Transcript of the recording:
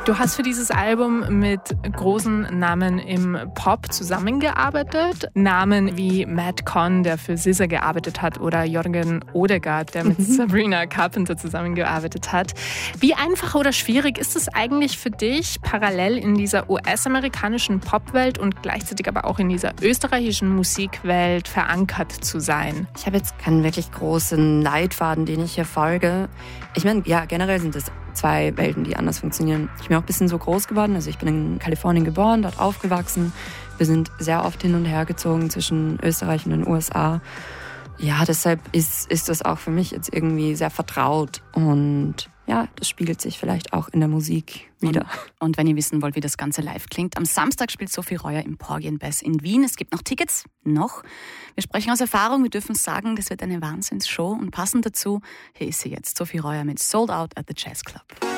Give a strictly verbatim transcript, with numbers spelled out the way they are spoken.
Du hast für dieses Album mit großen Namen im Pop zusammengearbeitet. Namen wie Matt Conn, der für S Z A gearbeitet hat, oder Jørgen Odegaard, der mit Sabrina Carpenter zusammengearbeitet hat. Wie einfach oder schwierig ist es eigentlich für dich, parallel in dieser U S-amerikanischen Popwelt und gleichzeitig aber auch in dieser österreichischen Musikwelt verankert zu sein? Ich habe jetzt keinen wirklich großen Leitfaden, den ich hier folge. Ich meine, ja, generell sind es zwei Welten, die anders funktionieren. Ich bin auch ein bisschen so groß geworden. Also ich bin in Kalifornien geboren, dort aufgewachsen. Wir sind sehr oft hin und her gezogen zwischen Österreich und den U S A. Ja, deshalb ist, ist das auch für mich jetzt irgendwie sehr vertraut. Und ja, das spiegelt sich vielleicht auch in der Musik wieder. Und, und wenn ihr wissen wollt, wie das Ganze live klingt, am Samstag spielt Sophie Reuer im Porgy and Bess in Wien. Es gibt noch Tickets, noch. Wir sprechen aus Erfahrung, wir dürfen sagen, das wird eine Wahnsinnsshow. Und passend dazu, hier ist sie jetzt, Sophie Reuer mit Sold Out at the Jazz Club.